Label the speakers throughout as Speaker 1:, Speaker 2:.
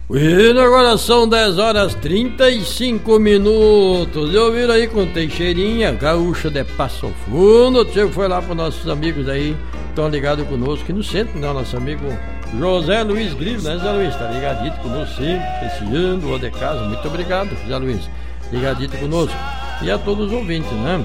Speaker 1: E agora são 10 horas 35 minutos. Eu vi aí com Teixeirinha, gaúcha de Passo Fundo. O tio foi lá para nossos amigos aí, estão ligados conosco aqui no centro, né? Nosso amigo José Luiz Grilo, né, José Luiz? Tá ligadito conosco sempre, prestigiando o de casa. Muito obrigado, José Luiz. Ligadito conosco. E a todos os ouvintes, né?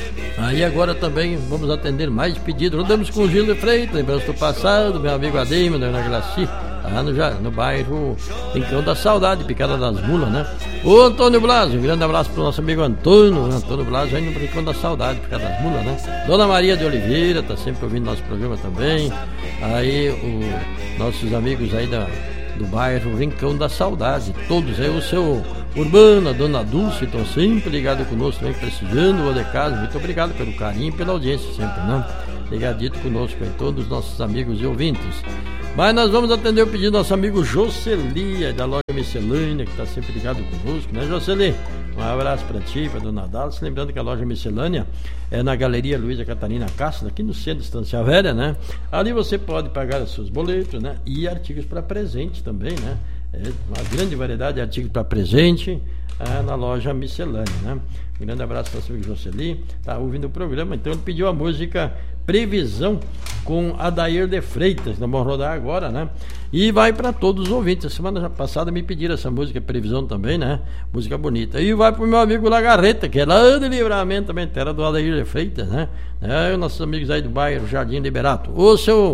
Speaker 1: Aí agora também vamos atender mais pedidos. Rodamos com o Gil de Freitas, lembrança do passado, meu amigo Adema, Dona Glaci, lá no bairro Rincão da Saudade, Picada das Mulas, né? O Antônio Blas, um grande abraço pro nosso amigo Antônio Blas, aí no Rincão da Saudade, Picada das Mulas, né? Dona Maria de Oliveira, tá sempre ouvindo nosso programa também. Aí nossos amigos aí do bairro Rincão da Saudade, todos aí, o seu Urbano, a Dona Dulce, estão sempre ligados conosco, também prestigiando o de casa. Muito obrigado pelo carinho e pela audiência sempre, né? Ligadito conosco aí, todos os nossos amigos e ouvintes. Mas nós vamos atender o pedido do nosso amigo Jocely, da loja Miscelânea, que está sempre ligado conosco, né, Jocely? Um abraço para ti, para Dona Dalce. Lembrando que a loja Miscelânea é na Galeria Luiza Catarina Castro, aqui no centro de Estância Velha, né? Ali você pode pagar os seus boletos, né? E artigos para presente também, né? É uma grande variedade de artigos para presente na loja Miscelânea, né? Um grande abraço para o amigo Jocely, tá ouvindo o programa, então ele pediu a música Previsão com Adair de Freitas, nós vamos rodar agora, né? E vai para todos os ouvintes. A semana passada me pediram essa música Previsão também, né? Música bonita. E vai pro meu amigo Lagarreta, que é lá de Livramento também, terra do Adair de Freitas, né? Nossos amigos aí do bairro Jardim Liberato. O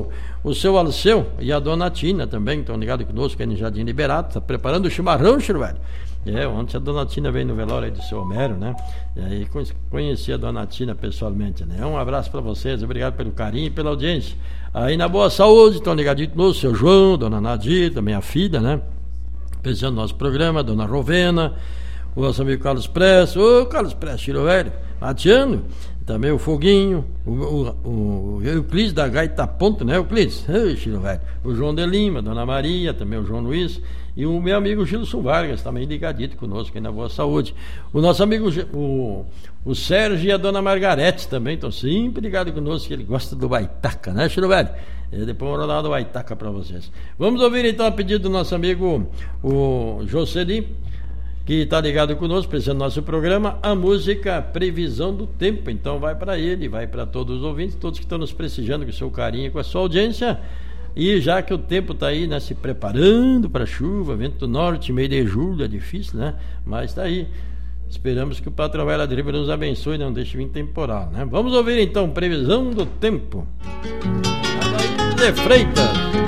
Speaker 1: seu Alceu e a dona Tina também estão ligados conosco aí no Jardim Liberato, tá preparando o chimarrão, Chiru velho. Ontem a dona Tina veio no velório aí do seu Homero, né? E aí conheci a dona Tina pessoalmente, né? Um abraço para vocês, obrigado pelo carinho e pela audiência. Aí na Boa Saúde, estão ligadinhos conosco, seu João, dona Nadir, também a filha, né? Pensando no nosso programa, dona Rovena, o nosso amigo Carlos Prestes, ô Carlos Prestes, Chiru velho, Matiano, também o Foguinho, o Euclides da Gaita Ponto, né, Euclides? Chiru velho. O João de Lima, dona Maria, também o João Luiz. E o meu amigo Gilson Vargas, também ligadito conosco aí na Boa Saúde. O nosso amigo o Sérgio e a dona Margarete também estão sempre ligados conosco, que ele gosta do Baitaca, né, Chiru velho? Depois eu vou rodar do Baitaca para vocês. Vamos ouvir então a pedido do nosso amigo o Jocely, que está ligado conosco, presente no nosso programa, a música Previsão do Tempo. Então vai para ele, vai para todos os ouvintes, todos que estão nos prestigiando com o seu carinho e com a sua audiência. E já que o tempo está aí, né, se preparando para chuva, vento do norte, meio de julho, é difícil, né? Mas está aí. Esperamos que o patrão Ela Driba nos abençoe e não deixe vir temporal, né? Vamos ouvir então Previsão do Tempo. De Freitas.